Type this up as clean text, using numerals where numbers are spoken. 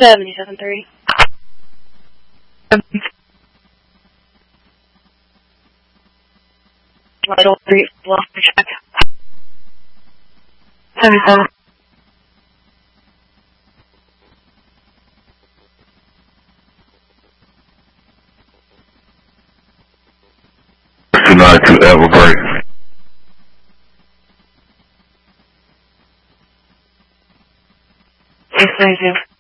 77-3. Vital 3, lost the check. 77. Tonight to Evergreen. Yes, thank you.